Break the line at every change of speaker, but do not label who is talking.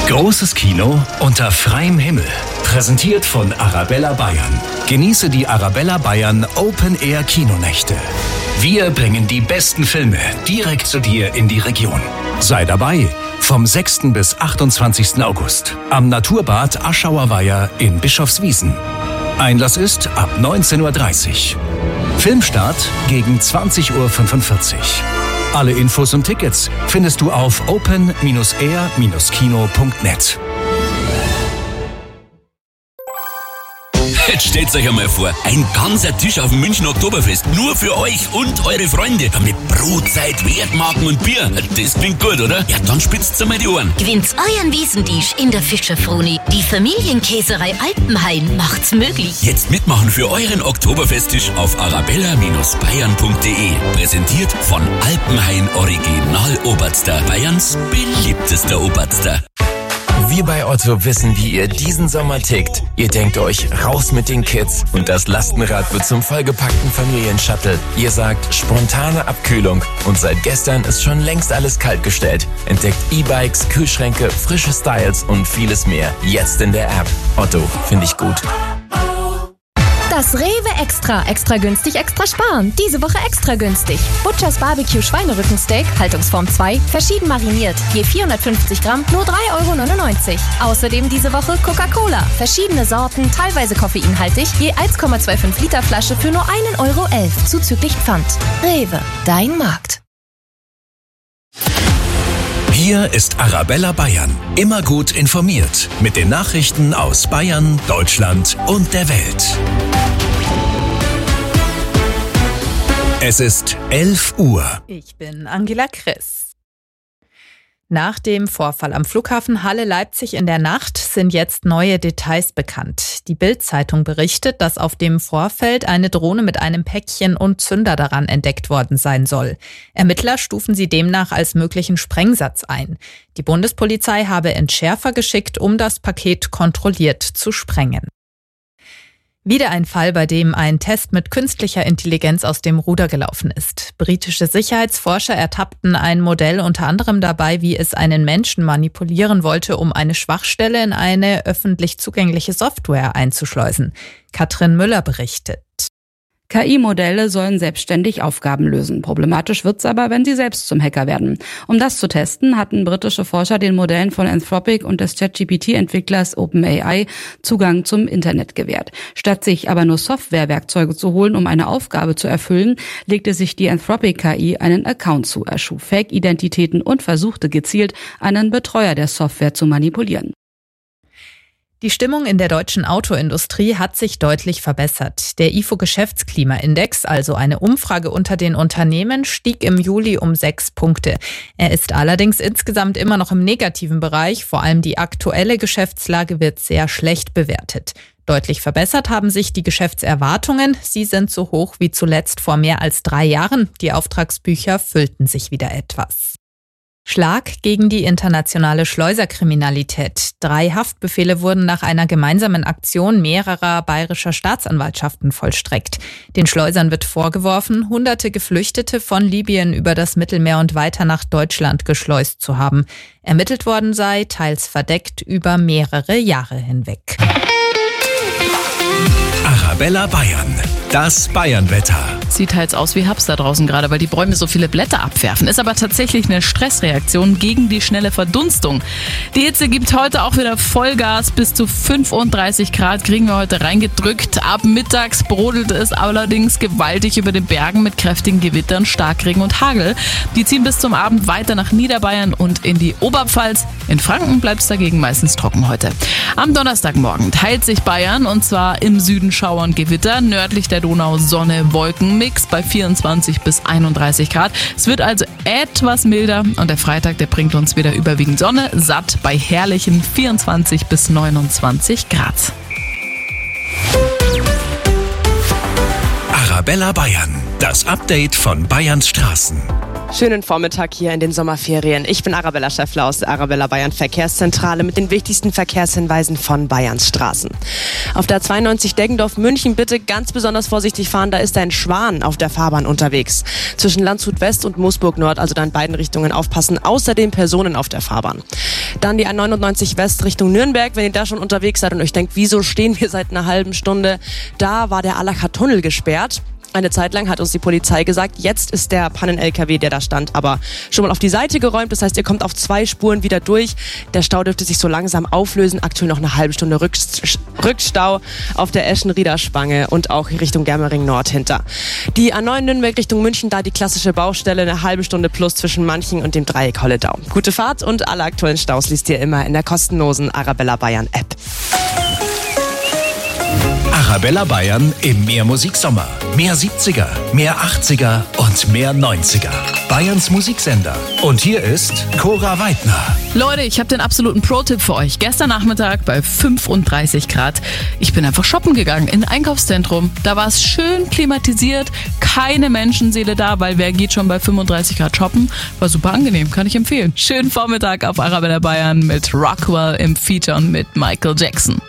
Großes Kino unter freiem Himmel. Präsentiert von Arabella Bayern. Genieße die Arabella Bayern Open Air Kinonächte. Wir bringen die besten Filme direkt zu dir in die Region. Sei dabei vom 6. bis 28. August am Naturbad Aschauer Weiher in Bischofswiesen. Einlass ist ab 19:30 Uhr. Filmstart gegen 20:45 Uhr. Alle Infos und Tickets findest du auf open-air-kino.net.
Jetzt stellt euch einmal vor, ein ganzer Tisch auf dem Münchner Oktoberfest, nur für euch und eure Freunde. Mit Brotzeit, Wertmarken und Bier. Das klingt gut, oder? Ja, dann spitzt's einmal die Ohren.
Gewinnt's euren Wiesentisch in der Fischerfroni. Die Familienkäserei Alpenhain macht's möglich.
Jetzt mitmachen für euren Oktoberfesttisch auf arabella-bayern.de. Präsentiert von Alpenhain Original Oberster, Bayerns beliebtester Oberster.
Wir bei Otto wissen, wie ihr diesen Sommer tickt. Ihr denkt euch, raus mit den Kids und das Lastenrad wird zum vollgepackten Familienshuttle. Ihr sagt, spontane Abkühlung und seit gestern ist schon längst alles kaltgestellt. Entdeckt E-Bikes, Kühlschränke, frische Styles und vieles mehr. Jetzt in der App. Otto, finde ich gut.
Das Rewe Extra. Extra günstig, extra sparen. Diese Woche extra günstig. Butchers Barbecue Schweinerückensteak, Haltungsform 2, verschieden mariniert. Je 450 Gramm, nur 3,99 €. Außerdem diese Woche Coca-Cola. Verschiedene Sorten, teilweise koffeinhaltig. Je 1,25 Liter Flasche für nur 1,11 € zuzüglich Pfand. Rewe, dein Markt.
Hier ist Arabella Bayern. Immer gut informiert mit den Nachrichten aus Bayern, Deutschland und der Welt. Es ist 11 Uhr.
Ich bin Angela Chris. Nach dem Vorfall am Flughafen Halle-Leipzig in der Nacht sind jetzt neue Details bekannt. Die Bild-Zeitung berichtet, dass auf dem Vorfeld eine Drohne mit einem Päckchen und Zünder daran entdeckt worden sein soll. Ermittler stufen sie demnach als möglichen Sprengsatz ein. Die Bundespolizei habe Entschärfer geschickt, um das Paket kontrolliert zu sprengen. Wieder ein Fall, bei dem ein Test mit künstlicher Intelligenz aus dem Ruder gelaufen ist. Britische Sicherheitsforscher ertappten ein Modell unter anderem dabei, wie es einen Menschen manipulieren wollte, um eine Schwachstelle in eine öffentlich zugängliche Software einzuschleusen. Katrin Müller berichtet.
KI-Modelle sollen selbstständig Aufgaben lösen. Problematisch wird's aber, wenn sie selbst zum Hacker werden. Um das zu testen, hatten britische Forscher den Modellen von Anthropic und des ChatGPT-Entwicklers OpenAI Zugang zum Internet gewährt. Statt sich aber nur Softwarewerkzeuge zu holen, um eine Aufgabe zu erfüllen, legte sich die Anthropic-KI einen Account zu, erschuf Fake-Identitäten und versuchte gezielt, einen Betreuer der Software zu manipulieren.
Die Stimmung in der deutschen Autoindustrie hat sich deutlich verbessert. Der IFO-Geschäftsklimaindex, also eine Umfrage unter den Unternehmen, stieg im Juli um 6 Punkte. Er ist allerdings insgesamt immer noch im negativen Bereich. Vor allem die aktuelle Geschäftslage wird sehr schlecht bewertet. Deutlich verbessert haben sich die Geschäftserwartungen. Sie sind so hoch wie zuletzt vor mehr als 3 Jahren. Die Auftragsbücher füllten sich wieder etwas. Schlag gegen die internationale Schleuserkriminalität. 3 Haftbefehle wurden nach einer gemeinsamen Aktion mehrerer bayerischer Staatsanwaltschaften vollstreckt. Den Schleusern wird vorgeworfen, Hunderte Geflüchtete von Libyen über das Mittelmeer und weiter nach Deutschland geschleust zu haben. Ermittelt worden sei, teils verdeckt, über mehrere Jahre hinweg.
Arabella Bayern. Das Bayernwetter.
Sieht halt aus wie Herbst da draußen gerade, weil die Bäume so viele Blätter abwerfen. Ist aber tatsächlich eine Stressreaktion gegen die schnelle Verdunstung. Die Hitze gibt heute auch wieder Vollgas. Bis zu 35 Grad kriegen wir heute reingedrückt. Ab mittags brodelt es allerdings gewaltig über den Bergen mit kräftigen Gewittern, Starkregen und Hagel. Die ziehen bis zum Abend weiter nach Niederbayern und in die Oberpfalz. In Franken bleibt es dagegen meistens trocken heute. Am Donnerstagmorgen teilt sich Bayern, und zwar im Süden Schauer und Gewitter, nördlich der Donau Sonne, Wolkenmix bei 24 bis 31 Grad. Es wird also etwas milder und der Freitag, der bringt uns wieder überwiegend Sonne, satt bei herrlichen 24 bis 29 Grad.
Arabella Bayern, das Update von Bayerns Straßen.
Schönen Vormittag hier in den Sommerferien. Ich bin Arabella Schäffler aus der Arabella Bayern Verkehrszentrale mit den wichtigsten Verkehrshinweisen von Bayerns Straßen. Auf der 92 Deggendorf München bitte ganz besonders vorsichtig fahren, da ist ein Schwan auf der Fahrbahn unterwegs. Zwischen Landshut West und Moosburg Nord, also da in beiden Richtungen aufpassen, außerdem Personen auf der Fahrbahn. Dann die A99 West Richtung Nürnberg, wenn ihr da schon unterwegs seid und euch denkt, wieso stehen wir seit einer halben Stunde? Da war der Allacher-Tunnel gesperrt. Eine Zeit lang hat uns die Polizei gesagt, jetzt ist der Pannen-LKW, der da stand, aber schon mal auf die Seite geräumt. Das heißt, ihr kommt auf 2 Spuren wieder durch. Der Stau dürfte sich so langsam auflösen. Aktuell noch eine halbe Stunde Rückstau auf der Eschenrieder Spange und auch Richtung Germering Nord hinter. Die A9 Nürnberg Richtung München, da die klassische Baustelle, eine halbe Stunde plus zwischen Manching und dem Dreieck Holledau. Gute Fahrt und alle aktuellen Staus liest ihr immer in der kostenlosen Arabella Bayern App.
Arabella Bayern im Mehrmusiksommer. Mehr 70er, mehr 80er und mehr 90er. Bayerns Musiksender. Und hier ist Cora Weidner.
Leute, ich habe den absoluten Pro-Tipp für euch. Gestern Nachmittag bei 35 Grad. Ich bin einfach shoppen gegangen in ein Einkaufszentrum. Da war es schön klimatisiert, keine Menschenseele da, weil wer geht schon bei 35 Grad shoppen? War super angenehm, kann ich empfehlen. Schönen Vormittag auf Arabella Bayern mit Rockwell im Feature mit Michael Jackson.